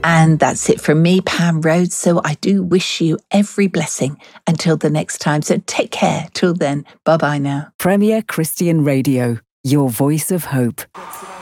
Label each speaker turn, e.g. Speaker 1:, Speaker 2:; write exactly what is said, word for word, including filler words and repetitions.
Speaker 1: And that's it from me, Pam Rhodes. So I do wish you every blessing until the next time. So take care. Till then, bye-bye now.
Speaker 2: Premier Christian Radio, your voice of hope.